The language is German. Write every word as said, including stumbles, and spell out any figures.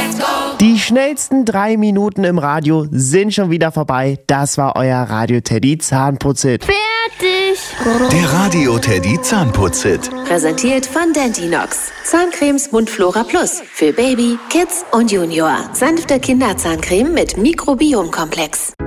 Die schnellsten drei Minuten im Radio sind schon wieder vorbei. Das war euer Radio Teddy Zahnputzhit. Fertig! Der Radio Teddy Zahnputzhit. Präsentiert von Dentinox. Zahncremes Mundflora Plus. Für Baby, Kids und Junior. Sanfte Kinderzahncreme mit Mikrobiomkomplex.